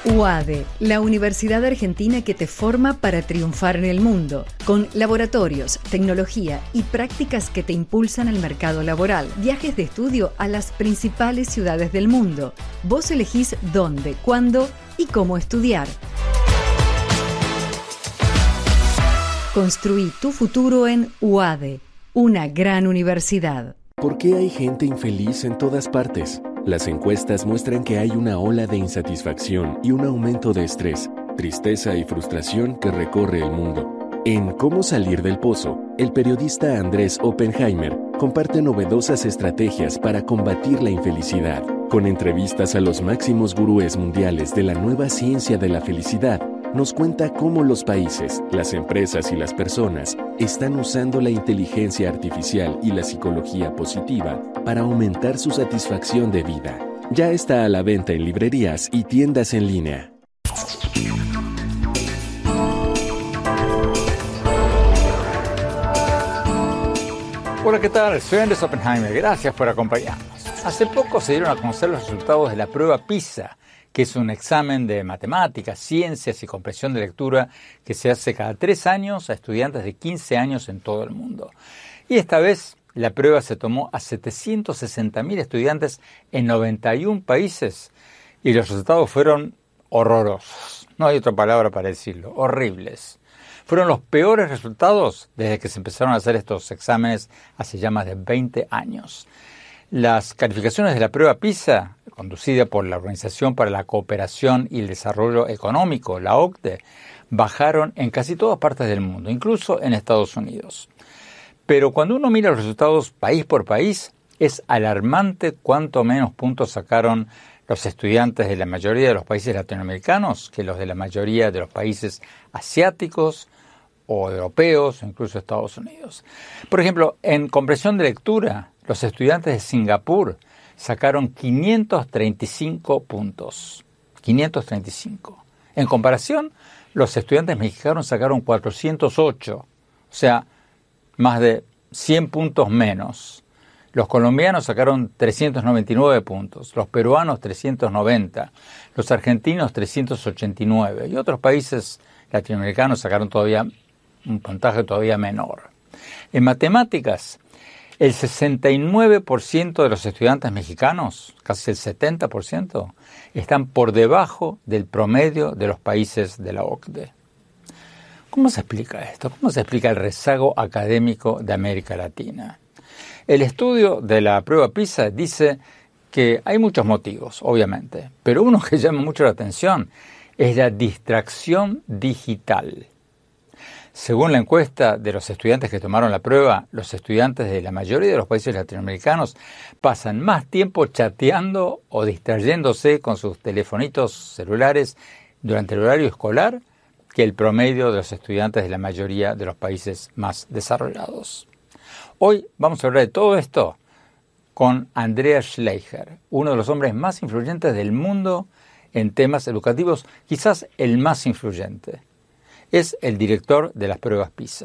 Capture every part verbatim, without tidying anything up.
U A D E, la universidad argentina que te forma para triunfar en el mundo, con laboratorios, tecnología y prácticas que te impulsan al mercado laboral, viajes de estudio a las principales ciudades del mundo. Vos elegís dónde, cuándo y cómo estudiar. Construí tu futuro en U A D E, una gran universidad. ¿Por qué hay gente infeliz en todas partes? Las encuestas muestran que hay una ola de insatisfacción y un aumento de estrés, tristeza y frustración que recorre el mundo. En Cómo salir del pozo, el periodista Andrés Oppenheimer comparte novedosas estrategias para combatir la infelicidad. Con entrevistas a los máximos gurúes mundiales de la nueva ciencia de la felicidad, nos cuenta cómo los países, las empresas y las personas están usando la inteligencia artificial y la psicología positiva para aumentar su satisfacción de vida. Ya está a la venta en librerías y tiendas en línea. Hola, ¿qué tal? Soy Andrés Oppenheimer. Gracias por acompañarnos. Hace poco se dieron a conocer los resultados de la prueba PISA, que es un examen de matemáticas, ciencias y comprensión de lectura que se hace cada tres años a estudiantes de quince años en todo el mundo. Y esta vez la prueba se tomó a setecientos sesenta mil estudiantes en noventa y un países y los resultados fueron horrorosos. No hay otra palabra para decirlo, horribles. Fueron los peores resultados desde que se empezaron a hacer estos exámenes hace ya más de veinte años. Las calificaciones de la prueba PISA, conducida por la Organización para la Cooperación y el Desarrollo Económico, la O C D E, bajaron en casi todas partes del mundo, incluso en Estados Unidos. Pero cuando uno mira los resultados país por país, es alarmante cuánto menos puntos sacaron los estudiantes de la mayoría de los países latinoamericanos que los de la mayoría de los países asiáticos o europeos o incluso Estados Unidos. Por ejemplo, en comprensión de lectura, los estudiantes de Singapur sacaron quinientos treinta y cinco puntos. quinientos treinta y cinco. En comparación, los estudiantes mexicanos sacaron cuatrocientos ocho, o sea, más de cien puntos menos. Los colombianos sacaron trescientos noventa y nueve puntos, los peruanos trescientos noventa, los argentinos trescientos ochenta y nueve y otros países latinoamericanos sacaron todavía un puntaje todavía menor. En matemáticas, el sesenta y nueve por ciento de los estudiantes mexicanos, casi el setenta por ciento, están por debajo del promedio de los países de la O C D E. ¿Cómo se explica esto? ¿Cómo se explica el rezago académico de América Latina? El estudio de la prueba PISA dice que hay muchos motivos, obviamente, pero uno que llama mucho la atención es la distracción digital. Según la encuesta de los estudiantes que tomaron la prueba, los estudiantes de la mayoría de los países latinoamericanos pasan más tiempo chateando o distrayéndose con sus telefonitos celulares durante el horario escolar que el promedio de los estudiantes de la mayoría de los países más desarrollados. Hoy vamos a hablar de todo esto con Andreas Schleicher, uno de los hombres más influyentes del mundo en temas educativos, quizás el más influyente. Es el director de las pruebas PISA.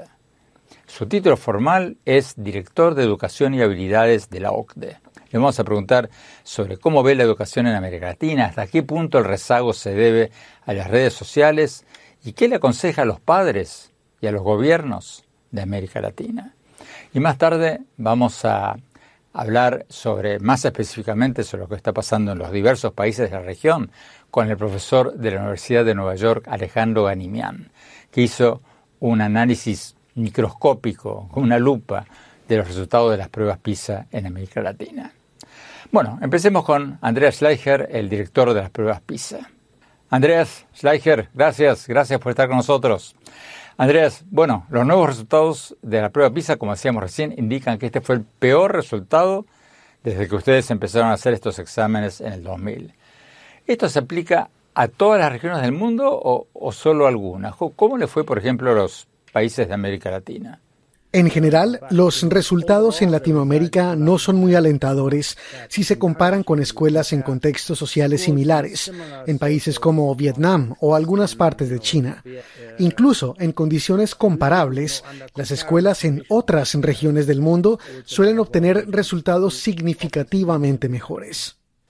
Su título formal es Director de Educación y Habilidades de la O C D E. Le vamos a preguntar sobre cómo ve la educación en América Latina, hasta qué punto el rezago se debe a las redes sociales y qué le aconseja a los padres y a los gobiernos de América Latina. Y más tarde vamos a hablar sobre, más específicamente sobre lo que está pasando en los diversos países de la región con el profesor de la Universidad de Nueva York, Alejandro Ganimian, que hizo un análisis microscópico, con una lupa, de los resultados de las pruebas PISA en América Latina. Bueno, empecemos con Andreas Schleicher, el director de las pruebas PISA. Andreas Schleicher, gracias, gracias por estar con nosotros. Andreas, bueno, los nuevos resultados de la prueba PISA, como decíamos recién, indican que este fue el peor resultado desde que ustedes empezaron a hacer estos exámenes en el dos mil. ¿Esto se aplica a todas las regiones del mundo o, o solo a algunas? ¿Cómo le fue, por ejemplo, a los países de América Latina? En general, los resultados en Latinoamérica no son muy alentadores si se comparan con escuelas en contextos sociales similares, en países como Vietnam o algunas partes de China. Incluso en condiciones comparables, las escuelas en otras regiones del mundo suelen obtener resultados significativamente mejores.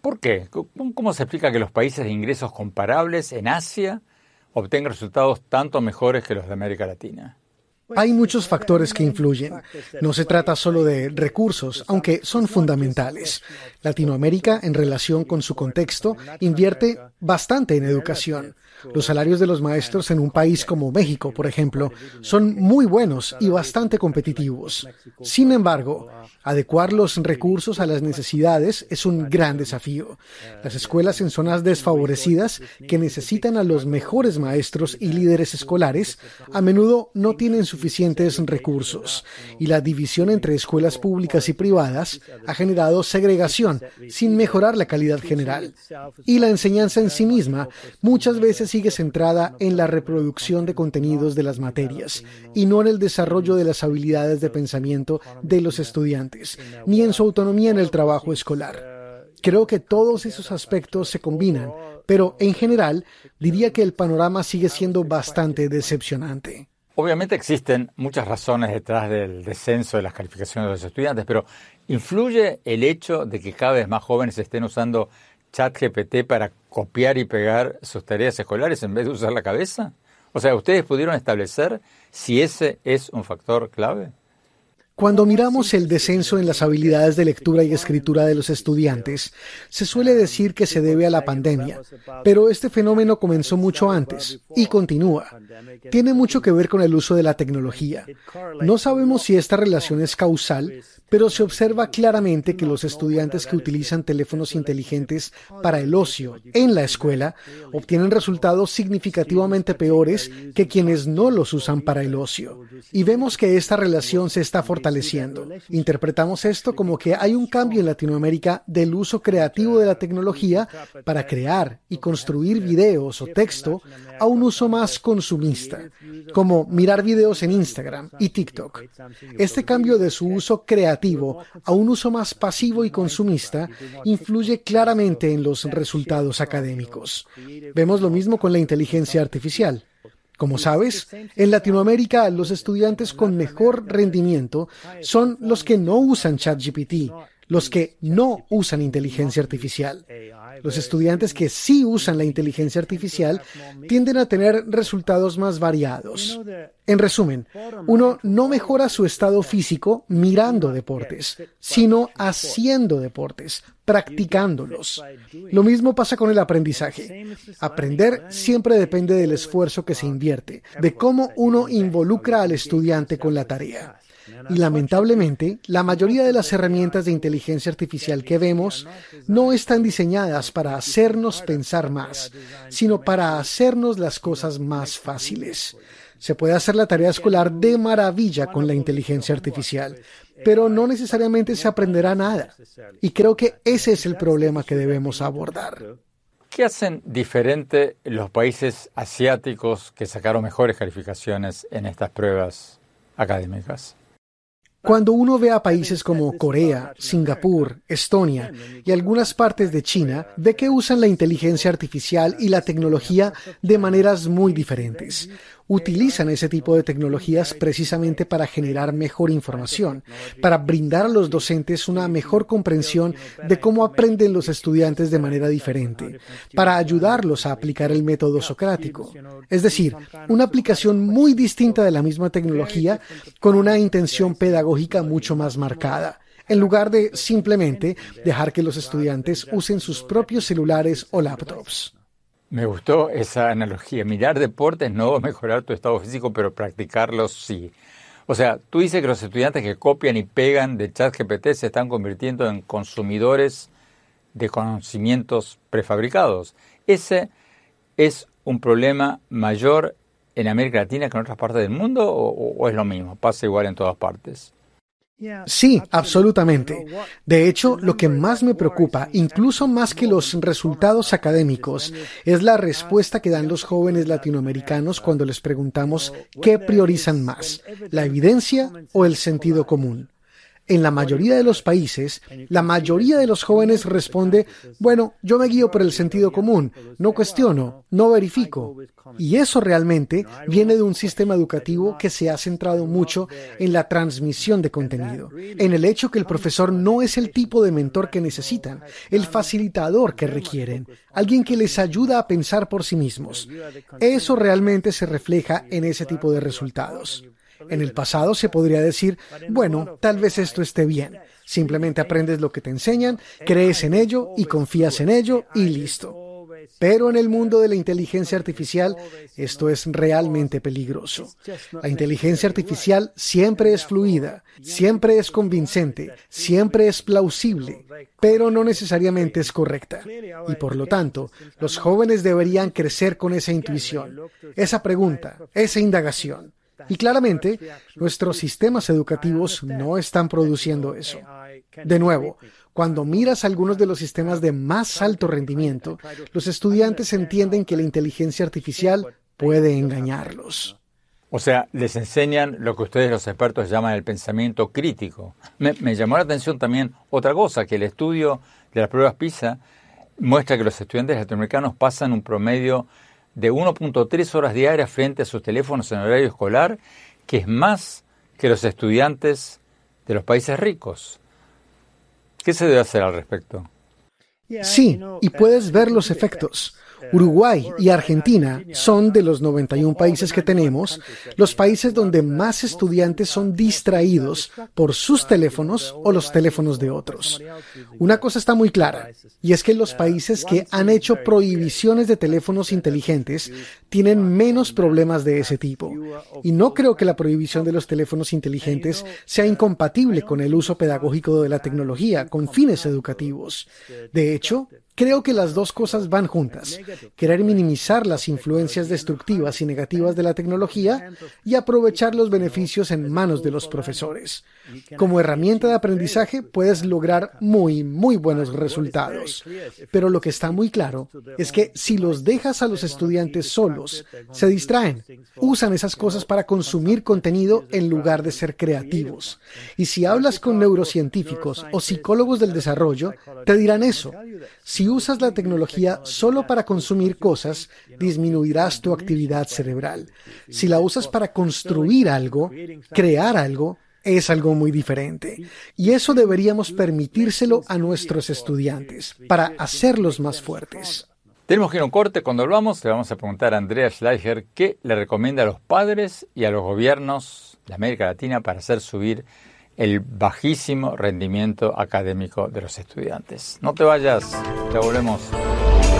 ¿Por qué? ¿Cómo se explica que los países de ingresos comparables en Asia obtengan resultados tanto mejores que los de América Latina? Hay muchos factores que influyen. No se trata solo de recursos, aunque son fundamentales. Latinoamérica, en relación con su contexto, invierte bastante en educación. Los salarios de los maestros en un país como México, por ejemplo, son muy buenos y bastante competitivos. Sin embargo, adecuar los recursos a las necesidades es un gran desafío. Las escuelas en zonas desfavorecidas, que necesitan a los mejores maestros y líderes escolares, a menudo no tienen suficientes recursos, y la división entre escuelas públicas y privadas ha generado segregación sin mejorar la calidad general. Y la enseñanza en sí misma muchas veces sigue centrada en la reproducción de contenidos de las materias y no en el desarrollo de las habilidades de pensamiento de los estudiantes, ni en su autonomía en el trabajo escolar. Creo que todos esos aspectos se combinan, pero en general diría que el panorama sigue siendo bastante decepcionante. Obviamente existen muchas razones detrás del descenso de las calificaciones de los estudiantes, pero ¿influye el hecho de que cada vez más jóvenes estén usando ChatGPT para copiar y pegar sus tareas escolares en vez de usar la cabeza? O sea, ¿ustedes pudieron establecer si ese es un factor clave? Cuando miramos el descenso en las habilidades de lectura y escritura de los estudiantes, se suele decir que se debe a la pandemia, pero este fenómeno comenzó mucho antes y continúa. Tiene mucho que ver con el uso de la tecnología. No sabemos si esta relación es causal, pero se observa claramente que los estudiantes que utilizan teléfonos inteligentes para el ocio en la escuela obtienen resultados significativamente peores que quienes no los usan para el ocio. Y vemos que esta relación se está fortaleciendo. Interpretamos esto como que hay un cambio en Latinoamérica del uso creativo de la tecnología para crear y construir videos o texto a un uso más consumista, como mirar videos en Instagram y TikTok. Este cambio de su uso creativo a un uso más pasivo y consumista influye claramente en los resultados académicos. Vemos lo mismo con la inteligencia artificial. Como sabes, en Latinoamérica los estudiantes con mejor rendimiento son los que no usan ChatGPT, los que no usan inteligencia artificial. Los estudiantes que sí usan la inteligencia artificial tienden a tener resultados más variados. En resumen, uno no mejora su estado físico mirando deportes, sino haciendo deportes, practicándolos. Lo mismo pasa con el aprendizaje. Aprender siempre depende del esfuerzo que se invierte, de cómo uno involucra al estudiante con la tarea. Y lamentablemente, la mayoría de las herramientas de inteligencia artificial que vemos no están diseñadas para hacernos pensar más, sino para hacernos las cosas más fáciles. Se puede hacer la tarea escolar de maravilla con la inteligencia artificial, pero no necesariamente se aprenderá nada. Y creo que ese es el problema que debemos abordar. ¿Qué hacen diferente los países asiáticos que sacaron mejores calificaciones en estas pruebas académicas? Cuando uno ve a países como Corea, Singapur, Estonia y algunas partes de China, ve que usan la inteligencia artificial y la tecnología de maneras muy diferentes. Utilizan ese tipo de tecnologías precisamente para generar mejor información, para brindar a los docentes una mejor comprensión de cómo aprenden los estudiantes de manera diferente, para ayudarlos a aplicar el método socrático. Es decir, una aplicación muy distinta de la misma tecnología con una intención pedagógica mucho más marcada, en lugar de simplemente dejar que los estudiantes usen sus propios celulares o laptops. Me gustó esa analogía. Mirar deportes no va a mejorar tu estado físico, pero practicarlos sí. O sea, tú dices que los estudiantes que copian y pegan de ChatGPT se están convirtiendo en consumidores de conocimientos prefabricados. ¿Ese es un problema mayor en América Latina que en otras partes del mundo o, o es lo mismo? ¿Pasa igual en todas partes? Sí, absolutamente. De hecho, lo que más me preocupa, incluso más que los resultados académicos, es la respuesta que dan los jóvenes latinoamericanos cuando les preguntamos qué priorizan más, la evidencia o el sentido común. En la mayoría de los países, la mayoría de los jóvenes responde, bueno, yo me guío por el sentido común, no cuestiono, no verifico. Y eso realmente viene de un sistema educativo que se ha centrado mucho en la transmisión de contenido, en el hecho que el profesor no es el tipo de mentor que necesitan, el facilitador que requieren, alguien que les ayuda a pensar por sí mismos. Eso realmente se refleja en ese tipo de resultados. En el pasado se podría decir, bueno, tal vez esto esté bien. Simplemente aprendes lo que te enseñan, crees en ello y confías en ello y listo. Pero en el mundo de la inteligencia artificial, esto es realmente peligroso. La inteligencia artificial siempre es fluida, siempre es convincente, siempre es plausible, pero no necesariamente es correcta. Y por lo tanto, los jóvenes deberían crecer con esa intuición, esa pregunta, esa indagación. Y claramente, nuestros sistemas educativos no están produciendo eso. De nuevo, cuando miras algunos de los sistemas de más alto rendimiento, los estudiantes entienden que la inteligencia artificial puede engañarlos. O sea, les enseñan lo que ustedes los expertos llaman el pensamiento crítico. Me, me llamó la atención también otra cosa, que el estudio de las pruebas PISA muestra que los estudiantes latinoamericanos pasan un promedio de uno punto tres horas diarias frente a sus teléfonos en horario escolar, que es más que los estudiantes de los países ricos. ¿Qué se debe hacer al respecto? Sí, y puedes ver los efectos. Uruguay y Argentina son, de los noventa y uno países que tenemos, los países donde más estudiantes son distraídos por sus teléfonos o los teléfonos de otros. Una cosa está muy clara, y es que los países que han hecho prohibiciones de teléfonos inteligentes tienen menos problemas de ese tipo. Y no creo que la prohibición de los teléfonos inteligentes sea incompatible con el uso pedagógico de la tecnología con fines educativos. De hecho, creo que las dos cosas van juntas. Querer minimizar las influencias destructivas y negativas de la tecnología y aprovechar los beneficios en manos de los profesores. Como herramienta de aprendizaje puedes lograr muy, muy buenos resultados. Pero lo que está muy claro es que si los dejas a los estudiantes solos, se distraen. Usan esas cosas para consumir contenido en lugar de ser creativos. Y si hablas con neurocientíficos o psicólogos del desarrollo, te dirán eso. Si usas la tecnología solo para consumir cosas, disminuirás tu actividad cerebral. Si la usas para construir algo, crear algo, es algo muy diferente. Y eso deberíamos permitírselo a nuestros estudiantes, para hacerlos más fuertes. Tenemos que ir a un corte. Cuando volvamos, le vamos a preguntar a Andrea Schleicher qué le recomienda a los padres y a los gobiernos de América Latina para hacer subir el bajísimo rendimiento académico de los estudiantes. No te vayas, ya volvemos.